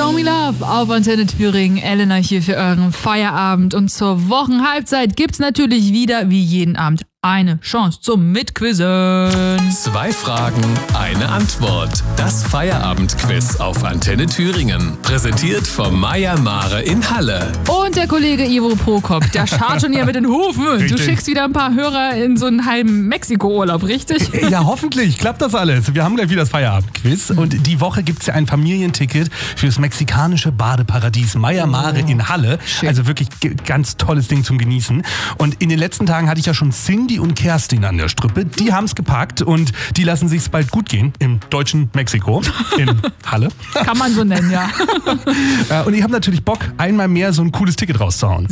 Show Me Love auf Antenne Thüringen. Elena hier für euren Feierabend. Und zur Wochenhalbzeit gibt's natürlich wieder, wie jeden Abend, eine Chance zum Mitquizzen. 2 Fragen, eine Antwort. Das Feierabendquiz auf Antenne Thüringen. Präsentiert vom Meier Mare in Halle. Und der Kollege Ivo Prokop, der scharrt schon hier mit den Hufen. Richtig. Du schickst wieder ein paar Hörer in so einen halben Mexiko-Urlaub, richtig? Ja, hoffentlich klappt das alles. Wir haben gleich wieder das Feierabendquiz und die Woche gibt's ja ein Familienticket fürs mexikanische Badeparadies Meier Mare in Halle. Schön. Also wirklich ganz tolles Ding zum Genießen. Und in den letzten Tagen hatte ich ja schon Cindy und Kerstin an der Strippe. Die haben's gepackt und die lassen sich's bald gut gehen im deutschen Mexiko in Halle. Kann man so nennen, ja. Und ich habe natürlich Bock, einmal mehr so ein cooles Ticket rauszuhauen.